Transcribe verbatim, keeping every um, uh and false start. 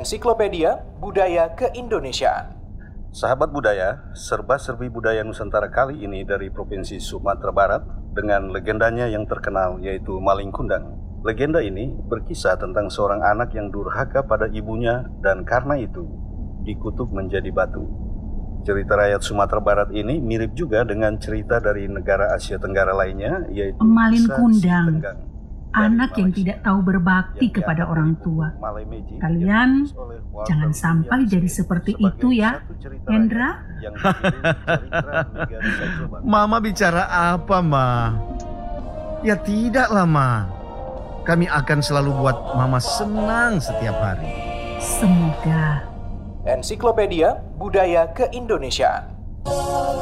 Ensiklopedia Budaya Keindonesiaan. Sahabat budaya, serba-serbi budaya Nusantara kali ini dari Provinsi Sumatera Barat dengan legendanya yang terkenal yaitu Maling Kundang. Legenda ini berkisah tentang seorang anak yang durhaka pada ibunya dan karena itu dikutuk menjadi batu. Cerita rakyat Sumatera Barat ini mirip juga dengan cerita dari negara Asia Tenggara lainnya yaitu Maling kisah Kundang, Si Tenggang. anak yang tidak tahu berbakti kepada orang tua. Kalian jangan sampai jadi seperti itu ya, Hendra. Mama bicara apa, Ma? Ya tidaklah, Ma. Kami akan selalu buat Mama senang setiap hari. Semoga. Ensiklopedia Budaya Keindonesiaan.